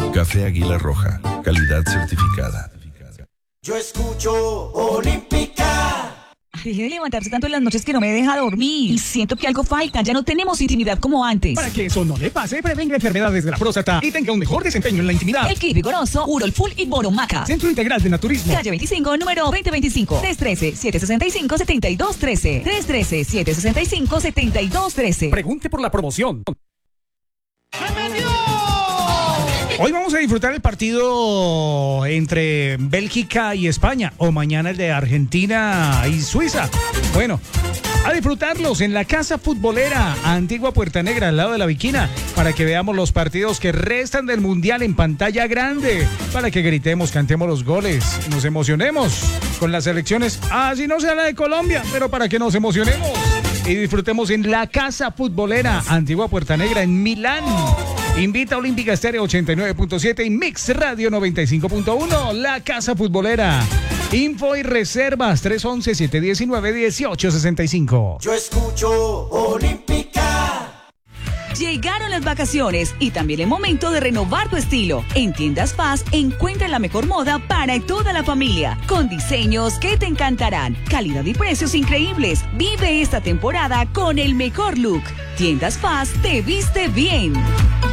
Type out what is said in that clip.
Café Águila Roja, calidad certificada. Yo escucho Olímpica. Dejé de levantarse tanto en las noches que no me deja dormir. Y siento que algo falta. Ya no tenemos intimidad como antes. Para que eso no le pase, prevenga enfermedades de la próstata y tenga un mejor desempeño en la intimidad. El Kit Vigoroso, Urol Full y Boromaca. Centro Integral de Naturismo. Calle 25, número 2025. 313-765-7213. 313-765-7213. Pregunte por la promoción. Hoy vamos a disfrutar el partido entre Bélgica y España, o mañana el de Argentina y Suiza. Bueno, a disfrutarlos en la Casa Futbolera, Antigua Puerta Negra, al lado de la Viquina, para que veamos los partidos que restan del Mundial en pantalla grande, para que gritemos, cantemos los goles, nos emocionemos con las selecciones, así no sea la de Colombia, pero para que nos emocionemos y disfrutemos en la Casa Futbolera, Antigua Puerta Negra, en Milán. Invita a Olímpica Estéreo 89.7 y Mix Radio 95.1, la Casa Futbolera. Info y reservas 311-719-1865. Yo escucho Olímpica. Llegaron las vacaciones y también el momento de renovar tu estilo. En Tiendas Paz encuentra la mejor moda para toda la familia, con diseños que te encantarán, calidad y precios increíbles. Vive esta temporada con el mejor look. Tiendas Paz te viste bien.